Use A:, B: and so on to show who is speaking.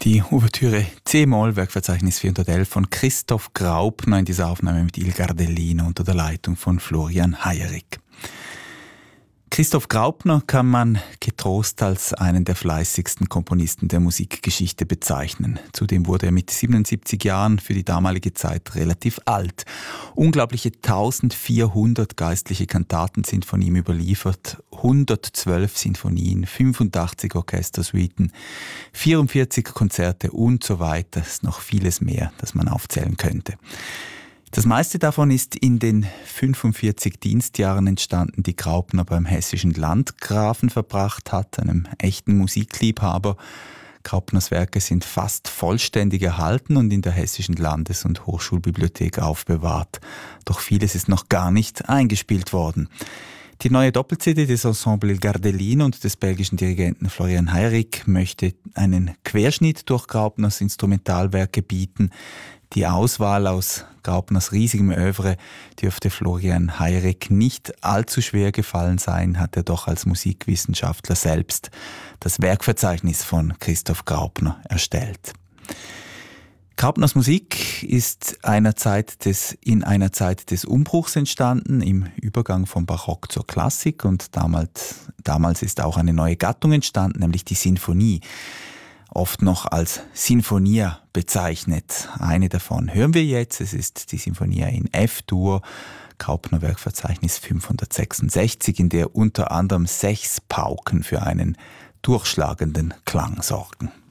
A: Die Ouvertüre C-Moll, Werkverzeichnis 411 von Christoph Graupner in dieser Aufnahme mit Il Gardellino unter der Leitung von Florian Heyerik. Christoph Graupner kann man getrost als einen der fleißigsten Komponisten der Musikgeschichte bezeichnen. Zudem wurde er mit 77 Jahren für die damalige Zeit relativ alt. Unglaubliche 1400 geistliche Kantaten sind von ihm überliefert, 112 Sinfonien, 85 Orchestersuiten, 44 Konzerte und so weiter. Es ist noch vieles mehr, das man aufzählen könnte. Das meiste davon ist in den 45 Dienstjahren entstanden, die Graupner beim hessischen Landgrafen verbracht hat, einem echten Musikliebhaber. Graupners Werke sind fast vollständig erhalten und in der hessischen Landes- und Hochschulbibliothek aufbewahrt. Doch vieles ist noch gar nicht eingespielt worden. Die neue Doppel-CD des Ensemble Il Gardellino und des belgischen Dirigenten Florian Heyerik möchte einen Querschnitt durch Graupners Instrumentalwerke bieten. Die Auswahl aus Graupners riesigem Œuvre dürfte Florian Heyerik nicht allzu schwer gefallen sein, hat er doch als Musikwissenschaftler selbst das Werkverzeichnis von Christoph Graupner erstellt. Graupners Musik ist in einer Zeit des Umbruchs entstanden, im Übergang vom Barock zur Klassik, und damals ist auch eine neue Gattung entstanden, nämlich die Sinfonie. Oft noch als Sinfonia bezeichnet. Eine davon hören wir jetzt. Es ist die Sinfonia in F-Dur, Graupner Werkverzeichnis 566, in der unter anderem 6 Pauken für einen durchschlagenden Klang sorgen.